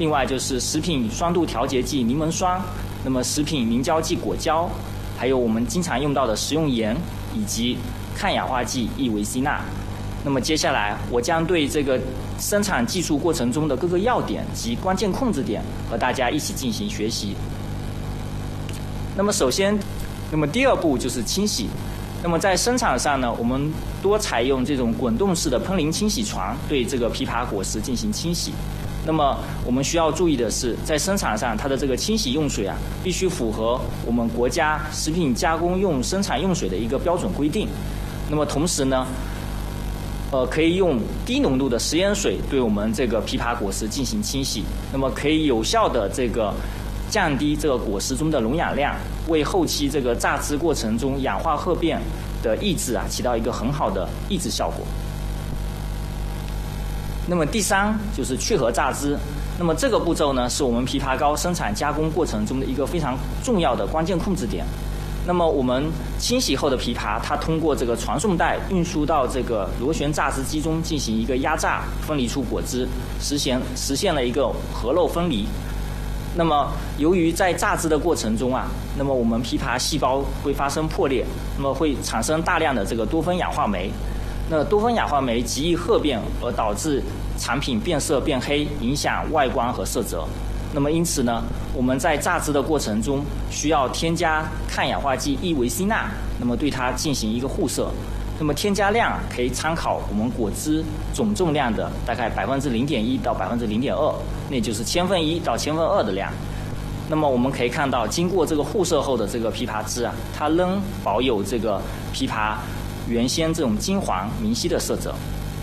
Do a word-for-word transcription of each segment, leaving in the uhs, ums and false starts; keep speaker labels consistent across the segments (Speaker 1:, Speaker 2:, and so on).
Speaker 1: 另外就是食品酸度调节剂柠檬酸，那么食品凝胶剂果胶，还有我们经常用到的食用盐以及抗氧化剂异维西钠。那么接下来我将对这个生产技术过程中的各个要点及关键控制点和大家一起进行学习。那么首先，那么第二步就是清洗。那么在生产上呢，我们多采用这种滚动式的喷淋清洗床对这个枇杷果实进行清洗。那么我们需要注意的是，在生产上它的这个清洗用水啊，必须符合我们国家食品加工用生产用水的一个标准规定。那么同时呢，呃，可以用低浓度的食盐水对我们这个枇杷果实进行清洗，那么可以有效的这个降低这个果实中的溶氧量，为后期这个榨汁过程中氧化褐变的抑制啊，起到一个很好的抑制效果。那么第三就是去核榨汁，那么这个步骤呢，是我们枇杷膏生产加工过程中的一个非常重要的关键控制点。那么我们清洗后的枇杷，它通过这个传送带运输到这个螺旋榨汁机中进行一个压榨，分离出果汁，实现实现了一个核漏分离。那么由于在榨汁的过程中啊，那么我们枇杷细胞会发生破裂，那么会产生大量的这个多酚氧化酶。那多酚氧化酶极易褐变，而导致产品变色变黑，影响外观和色泽。那么因此呢，我们在榨汁的过程中需要添加抗氧化剂异维西钠，那么对它进行一个护色。那么添加量可以参考我们果汁总重量的大概百分之零点一到百分之零点二，那就是千分一到千分二的量。那么我们可以看到，经过这个护色后的这个枇杷汁啊，它仍保有这个枇杷原先这种金黄明晰的色泽。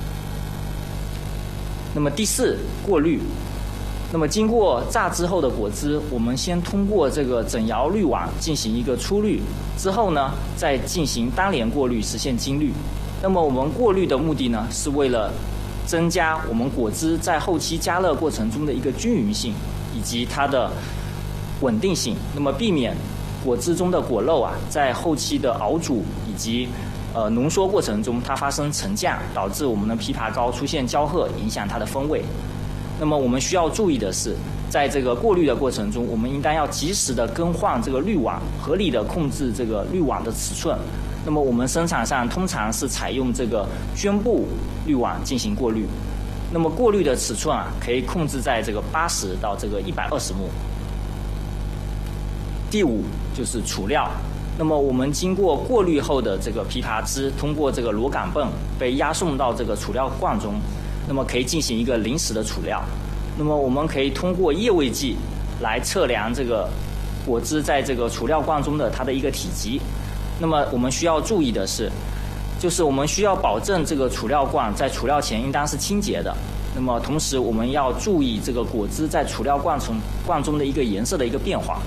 Speaker 1: 那么第四，过滤。那么经过榨汁后的果汁，我们先通过这个整窑滤网进行一个初滤，之后呢，再进行单联过滤，实现精滤。那么我们过滤的目的呢，是为了增加我们果汁在后期加热过程中的一个均匀性以及它的稳定性，那么避免果汁中的果肉啊，在后期的熬煮以及呃浓缩过程中它发生沉降，导致我们的枇杷膏出现焦褐，影响它的风味。那么我们需要注意的是，在这个过滤的过程中，我们应当要及时的更换这个滤网，合理的控制这个滤网的尺寸。那么我们生产上通常是采用这个绢布滤网进行过滤。那么过滤的尺寸啊，可以控制在这个八十到这个一百二十目。第五就是储料。那么我们经过过滤后的这个枇杷汁，通过这个螺杆泵被押送到这个储料罐中。那么可以进行一个临时的储料。那么我们可以通过液位计来测量这个果汁在这个储料罐中的它的一个体积。那么我们需要注意的是，就是我们需要保证这个储料罐在储料前应当是清洁的。那么同时我们要注意这个果汁在储料罐中罐中的一个颜色的一个变化。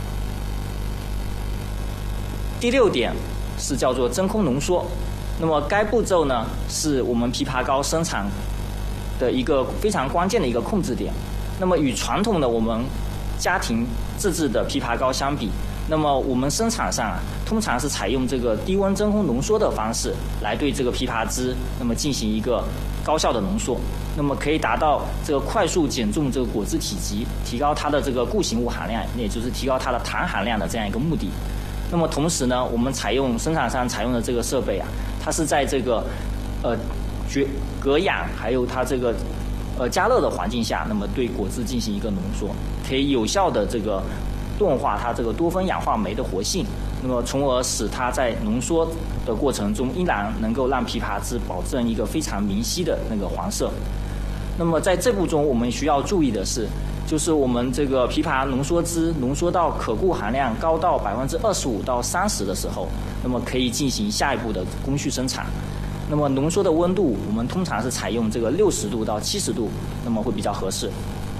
Speaker 1: 第六点是叫做真空浓缩。那么该步骤呢，是我们枇杷膏生产的一个非常关键的一个控制点。那么与传统的我们家庭自制的枇杷膏相比，那么我们生产上啊，通常是采用这个低温真空浓缩的方式来对这个枇杷汁那么进行一个高效的浓缩，那么可以达到这个快速减重这个果汁体积，提高它的这个固形物含量，也就是提高它的糖含量的这样一个目的。那么同时呢，我们采用生产上采用的这个设备啊，它是在这个呃绝隔氧还有它这个呃加热的环境下，那么对果汁进行一个浓缩，可以有效的这个钝化它这个多酚氧化酶的活性，那么从而使它在浓缩的过程中依然能够让枇杷汁保证一个非常明晰的那个黄色。那么在这步中我们需要注意的是，就是我们这个枇杷浓缩汁浓缩到可固含量高到百分之二十五到三十的时候，那么可以进行下一步的工序生产。那么浓缩的温度我们通常是采用这个六十度到七十度，那么会比较合适。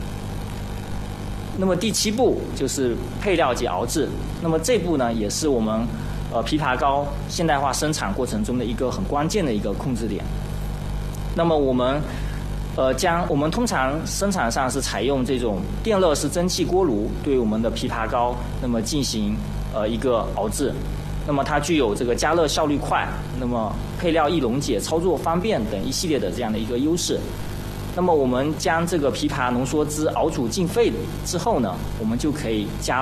Speaker 1: 那么第七步就是配料及熬制。那么这步呢，也是我们呃枇杷膏现代化生产过程中的一个很关键的一个控制点。那么我们呃将我们通常生产上是采用这种电热式蒸汽锅炉对我们的枇杷膏那么进行呃一个熬制。那么它具有这个加热效率快，那么配料易溶解、操作方便等一系列的这样的一个优势。 那么我们将这个枇杷浓缩汁熬煮进沸之后呢，我们就可以加